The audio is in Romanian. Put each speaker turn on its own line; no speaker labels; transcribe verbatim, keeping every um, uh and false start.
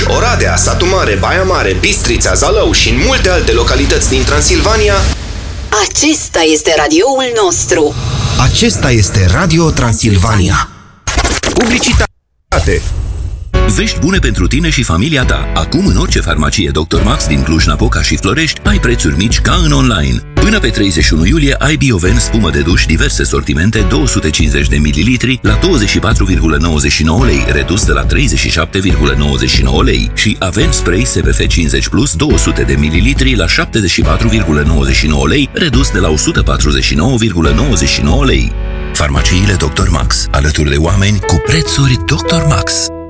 Oradea, Satu Mare, Baia Mare, Bistrița, Zalău și în multe alte localități din Transilvania.
Acesta este radioul nostru.
Acesta este Radio Transilvania. Publicitate.
Vești bune pentru tine și familia ta. Acum în orice farmacie doctor Max din Cluj-Napoca și Florești ai prețuri mici ca în online. Până pe treizeci și unu iulie ai Bioven spumă de duș diverse sortimente două sute cincizeci de mililitri la douăzeci și patru virgulă nouăzeci și nouă lei, redus de la treizeci și șapte virgulă nouăzeci și nouă lei, și Avent Spray S P F cincizeci plus două sute de mililitri la șaptezeci și patru virgulă nouăzeci și nouă lei, redus de la o sută patruzeci și nouă virgulă nouăzeci și nouă lei. Farmaciile doctor Max, alături de oameni cu prețuri doctor Max.